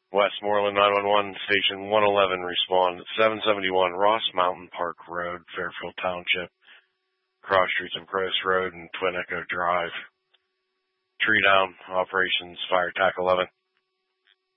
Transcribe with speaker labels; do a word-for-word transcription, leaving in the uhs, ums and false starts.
Speaker 1: Westmoreland nine one one, Station one eleven, respond at seven seventy-one Ross Mountain Park Road, Fairfield Township, cross streets of Gross Road and Twin Echo Drive. Tree down, operations, fire tac eleven.